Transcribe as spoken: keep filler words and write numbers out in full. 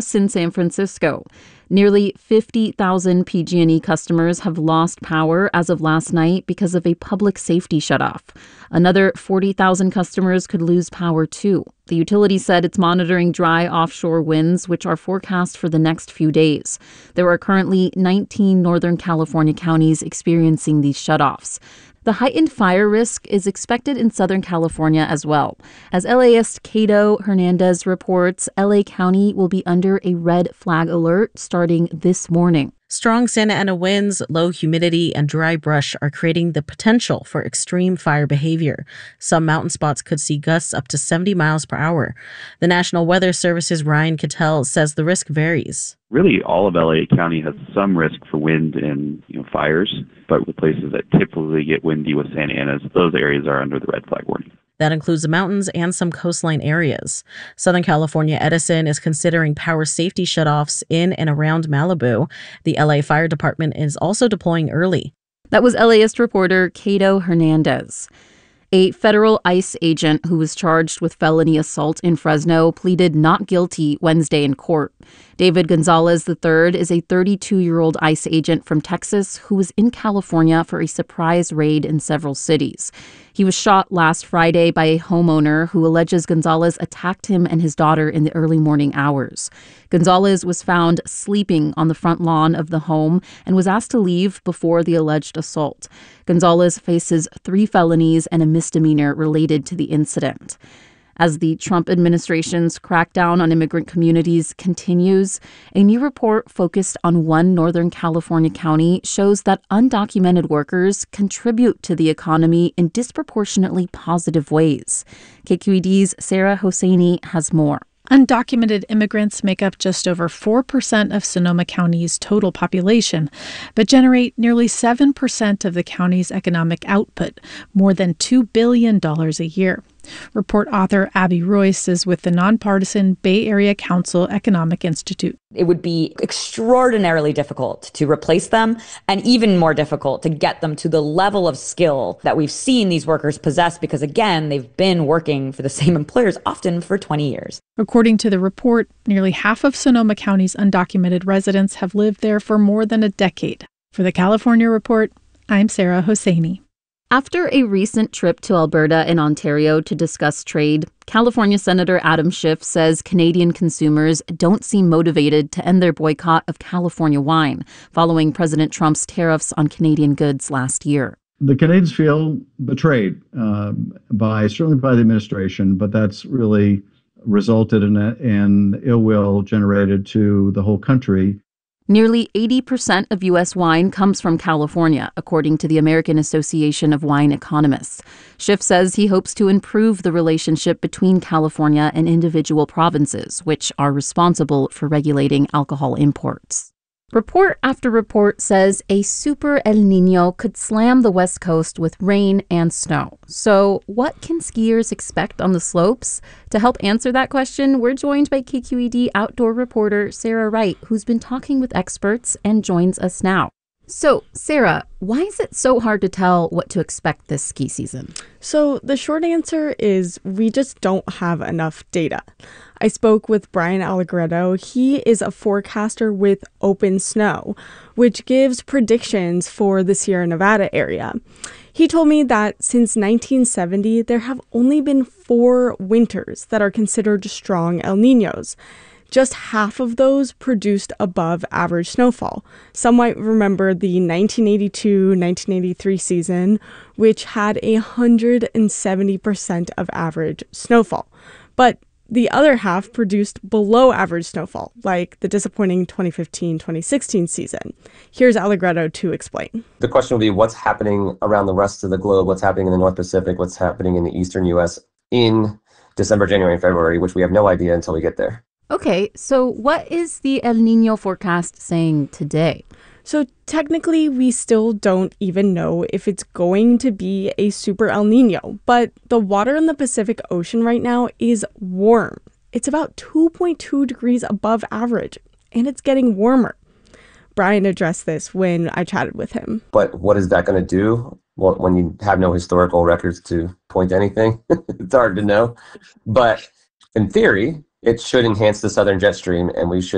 worse in San Francisco. Nearly fifty thousand P G and E customers have lost power as of last night because of a public safety shutoff. Another forty thousand customers could lose power too. The utility said it's monitoring dry offshore winds, which are forecast for the next few days. There are currently nineteen Northern California counties experiencing these shutoffs. The heightened fire risk is expected in Southern California as well. As LAist Cato Hernandez reports, L A County will be under a red flag alert starting this morning. Strong Santa Ana winds, low humidity, and dry brush are creating the potential for extreme fire behavior. Some mountain spots could see gusts up to seventy miles per hour. The National Weather Service's Ryan Cattell says the risk varies. Really, all of L A County has some risk for wind and you know, fires, but the places that typically get windy with Santa Ana, those areas are under the red flag warning. That includes the mountains and some coastline areas. Southern California Edison is considering power safety shutoffs in and around Malibu. The L A Fire Department is also deploying early. That was LAist reporter Cato Hernandez. A federal ICE agent who was charged with felony assault in Fresno pleaded not guilty Wednesday in court. David Gonzalez the third is a thirty-two-year-old ICE agent from Texas who was in California for a surprise raid in several cities. He was shot last Friday by a homeowner who alleges Gonzalez attacked him and his daughter in the early morning hours. Gonzalez was found sleeping on the front lawn of the home and was asked to leave before the alleged assault. Gonzalez faces three felonies and a misdemeanor related to the incident. As the Trump administration's crackdown on immigrant communities continues, a new report focused on one Northern California county shows that undocumented workers contribute to the economy in disproportionately positive ways. K Q E D's Sarah Hosseini has more. Undocumented immigrants make up just over four percent of Sonoma County's total population, but generate nearly seven percent of the county's economic output, more than two billion dollars a year. Report author Abby Royce is with the nonpartisan Bay Area Council Economic Institute. It would be extraordinarily difficult to replace them and even more difficult to get them to the level of skill that we've seen these workers possess because, again, they've been working for the same employers often for twenty years. According to the report, nearly half of Sonoma County's undocumented residents have lived there for more than a decade. For the California Report, I'm Sarah Hosseini. After a recent trip to Alberta and Ontario to discuss trade, California Senator Adam Schiff says Canadian consumers don't seem motivated to end their boycott of California wine following President Trump's tariffs on Canadian goods last year. The Canadians feel betrayed uh, by, certainly by the administration, but that's really resulted in, a, in ill will generated to the whole country. Nearly eighty percent of U S wine comes from California, according to the American Association of Wine Economists. Schiff says he hopes to improve the relationship between California and individual provinces, which are responsible for regulating alcohol imports. Report after report says a super El Niño could slam the West Coast with rain and snow. So what can skiers expect on the slopes? To help answer that question, we're joined by K Q E D outdoor reporter Sarah Wright, who's been talking with experts and joins us now. So, Sarah, why is it so hard to tell what to expect this ski season? So the short answer is we just don't have enough data. I spoke with Brian Allegretto. He is a forecaster with Open Snow, which gives predictions for the Sierra Nevada area. He told me that since nineteen seventy, there have only been four winters that are considered strong El Niños. Just half of those produced above average snowfall. Some might remember the nineteen eighty-two nineteen eighty-three season, which had one hundred seventy percent of average snowfall. But the other half produced below average snowfall, like the disappointing twenty fifteen twenty sixteen season. Here's Allegretto to explain. The question would be what's happening around the rest of the globe, what's happening in the North Pacific, what's happening in the eastern U S in December, January, and February, which we have no idea until we get there. Okay, so what is the El Niño forecast saying today? So technically, we still don't even know if it's going to be a super El Niño, but the water in the Pacific Ocean right now is warm. It's about two point two degrees above average, and it's getting warmer. Brian addressed this when I chatted with him. But what is that going to do? Well, when you have no historical records to point to anything, it's hard to know. But in theory, it should enhance the southern jet stream, and we should